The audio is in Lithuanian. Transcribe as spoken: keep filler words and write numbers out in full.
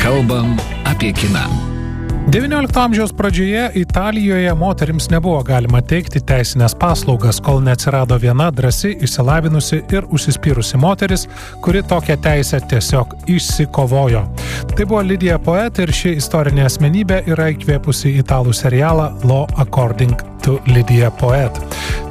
Kalbam apie kiną. devyniolikto amžiaus pradžioje Italijoje moterims nebuvo galima teikti teisinės paslaugas, kol neatsirado viena drąsi, išsilavinusi ir užsispyrusi moteris, kuri tokią teisę tiesiog išsikovojo. Tai buvo Lydia Poet ir ši istorinė asmenybė yra įkvėpusi italų serialą Law According to Lydia Poet.